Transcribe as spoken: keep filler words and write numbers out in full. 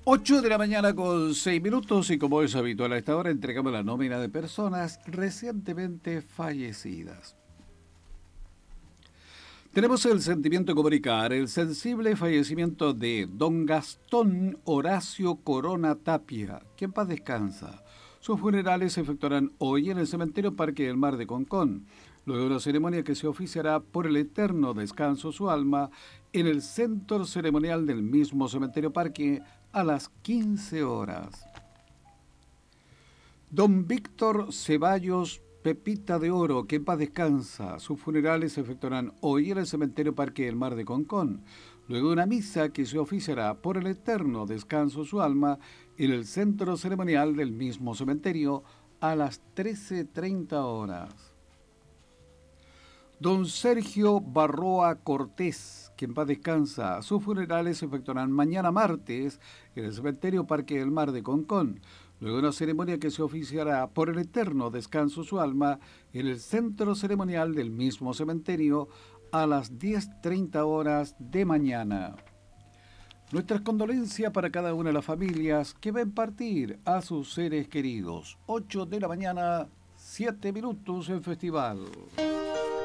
ocho de la mañana con seis minutos y como es habitual a esta hora entregamos la nómina de personas recientemente fallecidas. Tenemos el sentimiento de comunicar el sensible fallecimiento de don Gastón Horacio Corona Tapia, que en paz descansa. Sus funerales se efectuarán hoy en el cementerio Parque del Mar de Concón, luego de una ceremonia que se oficiará por el eterno descanso de su alma en el centro ceremonial del mismo cementerio Parque a las quince horas. Don Víctor Ceballos Pepita de Oro, que en paz descansa. Sus funerales se efectuarán hoy en el cementerio Parque del Mar de Concón, luego de una misa que se oficiará por el eterno descanso de su alma en el centro ceremonial del mismo cementerio a las trece treinta horas. Don Sergio Barroa Cortés, que en paz descansa. Sus funerales se efectuarán mañana martes en el cementerio Parque del Mar de Concón, luego de una ceremonia que se oficiará por el eterno descanso de su alma en el centro ceremonial del mismo cementerio a las diez treinta horas de mañana. Nuestras condolencias para cada una de las familias que ven partir a sus seres queridos. ocho de la mañana, siete minutos en festival.